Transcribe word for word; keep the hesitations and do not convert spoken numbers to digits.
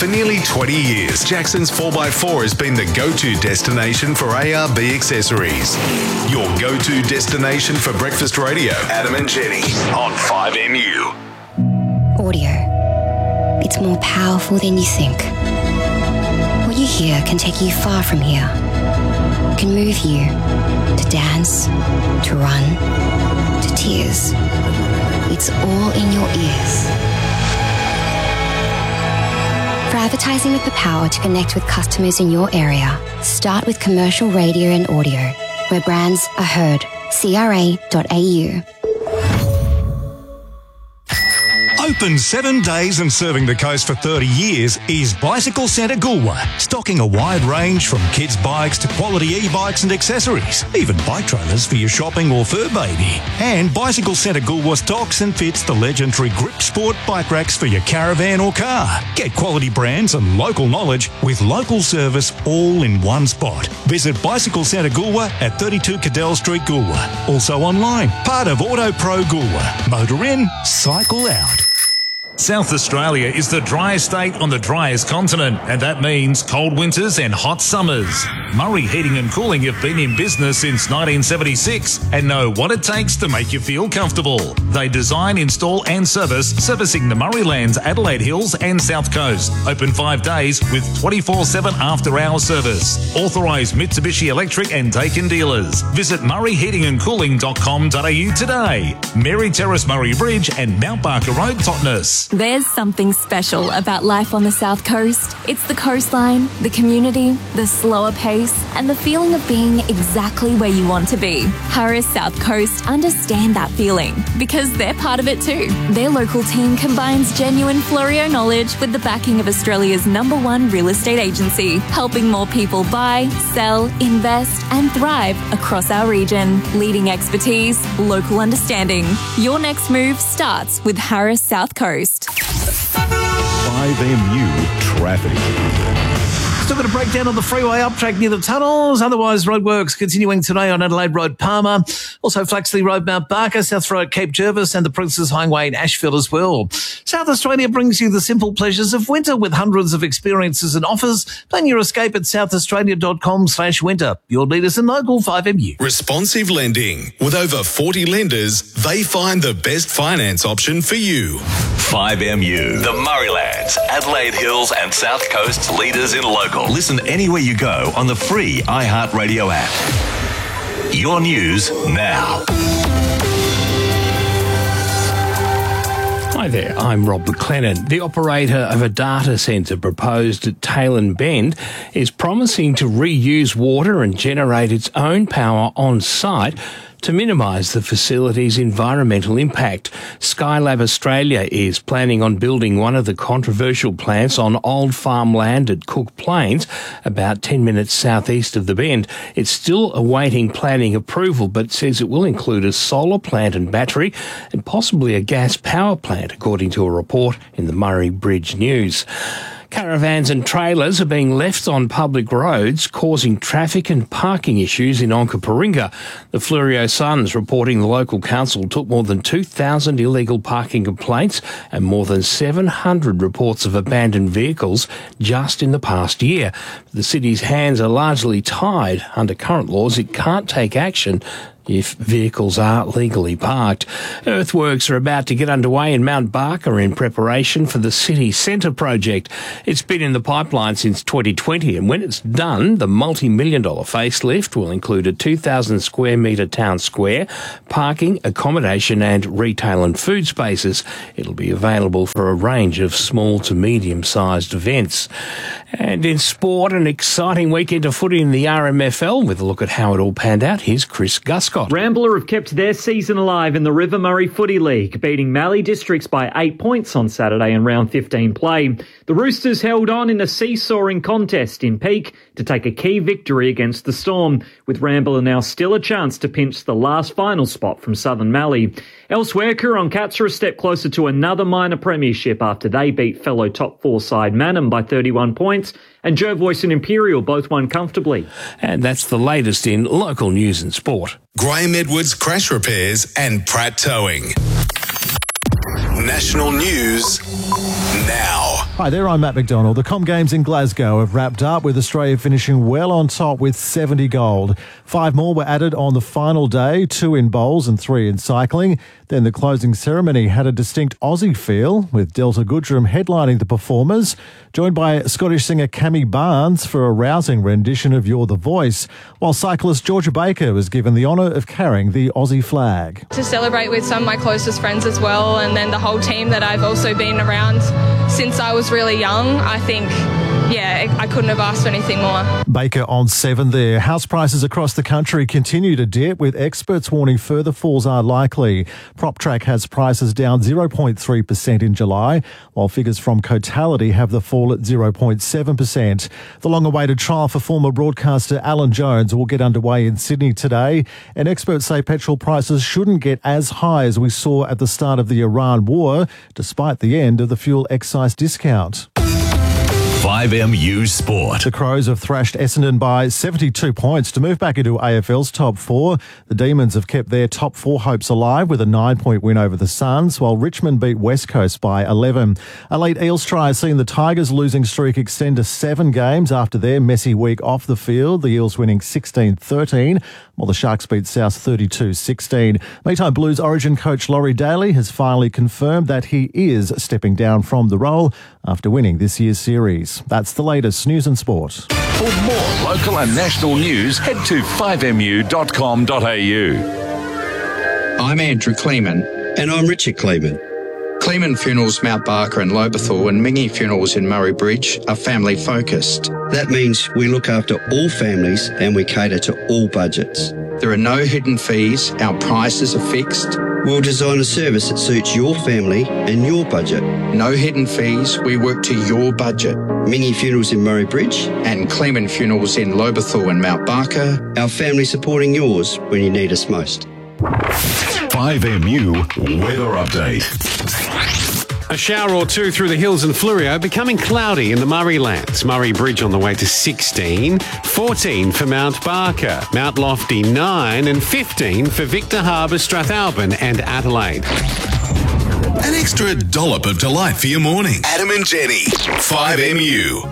For nearly twenty years, Jackson's four by four has been the go-to destination for A R B accessories. Your go-to destination for breakfast radio. Adam and Jenny on five M U. Audio. It's more powerful than you think. What you hear can take you far from here. Can move you to dance, to run, to tears. It's all in your ears. For advertising with the power to connect with customers in your area, start with commercial radio and audio, where brands are heard. C R A dot A U. Open seven days and serving the coast for thirty years is Bicycle Centre Goolwa, stocking a wide range from kids' bikes to quality e-bikes and accessories, even bike trailers for your shopping or fur baby. And Bicycle Centre Goolwa stocks and fits the legendary Grip Sport bike racks for your caravan or car. Get quality brands and local knowledge with local service all in one spot. Visit Bicycle Centre Goolwa at thirty-two Cadell Street, Goolwa. Also online, part of Auto Pro Goolwa. Motor in, cycle out. South Australia is the driest state on the driest continent, and that means cold winters and hot summers. Murray Heating and Cooling have been in business since nineteen seventy-six and know what it takes to make you feel comfortable. They design, install and service, servicing the Murraylands, Adelaide Hills and South Coast. Open five days with twenty-four seven after-hour service. Authorised Mitsubishi Electric and Daikin dealers. Visit murray heating and cooling dot com dot a u today. Mary Terrace, Murray Bridge and Mount Barker Road, Totnes. There's something special about life on the South Coast. It's the coastline, the community, the slower pace, and the feeling of being exactly where you want to be. Harris South Coast understand that feeling because they're part of it too. Their local team combines genuine Florio knowledge with the backing of Australia's number one real estate agency, helping more people buy, sell, invest, and thrive across our region. Leading expertise, local understanding. Your next move starts with Harris South Coast. five M U traffic. Still got a breakdown on the freeway up track near the tunnels. Otherwise, roadworks continuing today on Adelaide Road, Palmer. Also, Flaxley Road, Mount Barker, South Road, Cape Jervis, and the Princes Highway in Ashfield as well. South Australia brings you the simple pleasures of winter with hundreds of experiences and offers. Plan your escape at south australia dot com slash winter. Your leaders in local five M U. Responsive lending. With over forty lenders, they find the best finance option for you. five M U. The Murraylands, Adelaide Hills and South Coast's leaders in local. Listen anywhere you go on the free iHeartRadio app. Your news now. Hi there, I'm Rob McLennan. The operator of a data centre proposed at Tailem Bend is promising to reuse water and generate its own power on site to minimise the facility's environmental impact. Skylab Australia is planning on building one of the controversial plants on old farmland at Cook Plains, about ten minutes southeast of the Bend. It's still awaiting planning approval, but says it will include a solar plant and battery and possibly a gas power plant, according to a report in the Murray Bridge News. Caravans and trailers are being left on public roads, causing traffic and parking issues in Onkaparinga. The Fleurieu Sun's reporting the local council took more than two thousand illegal parking complaints and more than seven hundred reports of abandoned vehicles just in the past year. The city's hands are largely tied. Under current laws, it can't take action if vehicles are legally parked. Earthworks are about to get underway in Mount Barker in preparation for the city centre project. It's been in the pipeline since twenty twenty, and when it's done, the multi-million dollar facelift will include a two thousand square metre town square, parking, accommodation and retail and food spaces. It'll be available for a range of small to medium-sized events. And in sport, an exciting weekend of footy in the R M F L. With a look at how it all panned out, here's Chris Guscott. Rambler have kept their season alive in the River Murray Footy League, beating Mallee Districts by eight points on Saturday in round fifteen play. The Roosters held on in a seesawing contest in Peak to take a key victory against the Storm, with Rambler now still a chance to pinch the last final spot from Southern Mallee. Elsewhere, Coorong Cats are a step closer to another minor premiership after they beat fellow top four side Mannum by thirty-one points, and Jervois and Imperial both won comfortably. And that's the latest in local news and sport. Graham Edwards Crash Repairs and Pratt Towing. National news now. Hi there, I'm Matt McDonald. The Com Games in Glasgow have wrapped up with Australia finishing well on top with seventy gold. Five more were added on the final day, two in bowls and three in cycling. Then the closing ceremony had a distinct Aussie feel, with Delta Goodrum headlining the performers, joined by Scottish singer Cammy Barnes for a rousing rendition of You're the Voice, while cyclist Georgia Baker was given the honour of carrying the Aussie flag. To celebrate with some of my closest friends as well, and then the whole team that I've also been around since I was really young, I think, yeah, I couldn't have asked for anything more. Baker on seven there. House prices across the country continue to dip, with experts warning further falls are likely. PropTrack has prices down zero point three percent in July, while figures from Cotality have the fall at zero point seven percent. The long-awaited trial for former broadcaster Alan Jones will get underway in Sydney today, and experts say petrol prices shouldn't get as high as we saw at the start of the Iran war, despite the end of the fuel excise discount. five M U Sport. The Crows have thrashed Essendon by seventy-two points to move back into A F L's top four. The Demons have kept their top four hopes alive with a nine-point win over the Suns, while Richmond beat West Coast by eleven. A late Eels try has seen the Tigers' losing streak extend to seven games after their messy week off the field, the Eels winning sixteen thirteen, while the Sharks beat South thirty-two sixteen. Meantime, Blues Origin coach Laurie Daly has finally confirmed that he is stepping down from the role after winning this year's series. That's the latest news and sport. For more local and national news, head to five m u dot com dot a u. I'm Andrew Kleeman. And I'm Richard Kleeman. Kleeman Funerals Mount Barker and Lobethal and Mingy Funerals in Murray Bridge are family focused. That means we look after all families and we cater to all budgets. There are no hidden fees, our prices are fixed. We'll design a service that suits your family and your budget. No hidden fees, we work to your budget. Mingy Funerals in Murray Bridge and Kleeman Funerals in Lobethal and Mount Barker. Our family supporting yours when you need us most. five M U Weather Update. A shower or two through the hills and Fleurieu, becoming cloudy in the Murraylands. Murray Bridge on the way to sixteen, fourteen for Mount Barker, Mount Lofty nine and fifteen for Victor Harbour, Strathalbyn and Adelaide. An extra dollop of delight for your morning. Adam and Jenny, five M U.